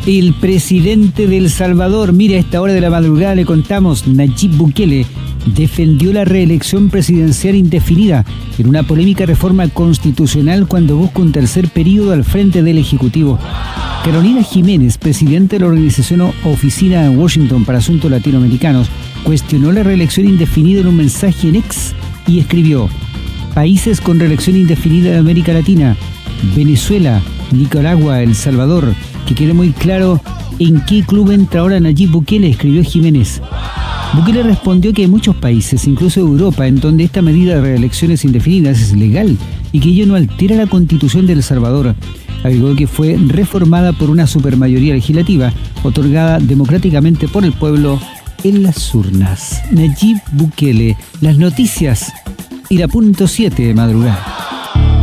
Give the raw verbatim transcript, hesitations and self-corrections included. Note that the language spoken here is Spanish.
El presidente de El Salvador, mira, a esta hora de la madrugada le contamos, Nayib Bukele defendió la reelección presidencial indefinida en una polémica reforma constitucional cuando busca un tercer periodo al frente del Ejecutivo. Carolina Jiménez, presidenta de la organización Oficina en Washington para Asuntos Latinoamericanos, cuestionó la reelección indefinida en un mensaje en X y escribió: países con reelección indefinida de América Latina, Venezuela, Nicaragua, El Salvador, que quede muy claro en qué club entra ahora Nayib Bukele, escribió Jiménez. Bukele respondió que hay muchos países, incluso Europa, en donde esta medida de reelecciones indefinidas es legal y que ello no altera la Constitución de El Salvador. Agregó que fue reformada por una supermayoría legislativa otorgada democráticamente por el pueblo en las urnas. Nayib Bukele, las noticias y la punto siete de madrugada.